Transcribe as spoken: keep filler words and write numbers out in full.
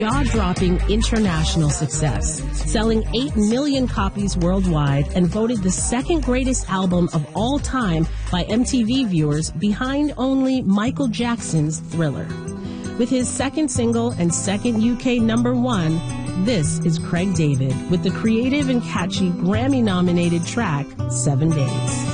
jaw-dropping international success, selling eight million copies worldwide and voted the second greatest album of all time by M T V viewers, behind only Michael Jackson's Thriller. With his second single and second U K number one, this is Craig David with the creative and catchy Grammy-nominated track, Seven Days.